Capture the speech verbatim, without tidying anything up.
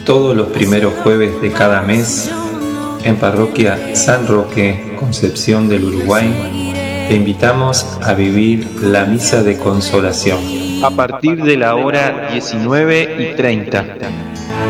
todos los primeros jueves de cada mes, en Parroquia San Roque, Concepción del Uruguay, te invitamos a vivir la Misa de Consolación. A partir de la hora diecinueve y treinta,